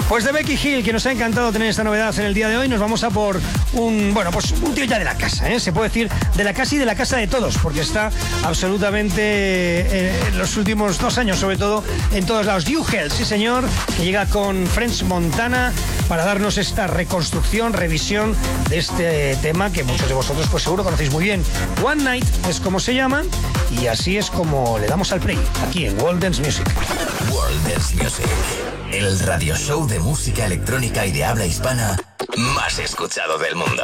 Pues de Becky Hill, que nos ha encantado tener esta novedad en el día de hoy, nos vamos a por un tío ya de la casa, ¿eh? Se puede decir de la casa y de la casa de todos, porque está absolutamente en los últimos 2 años, sobre todo, en todos lados. Hugh Hell, sí señor, que llega con French Montana para darnos esta reconstrucción, revisión de este tema que muchos de vosotros pues seguro conocéis muy bien. One Night es como se llama y así es como le damos al play aquí en World Dance Music. World Dance Music, el radio show de música electrónica y de habla hispana más escuchado del mundo.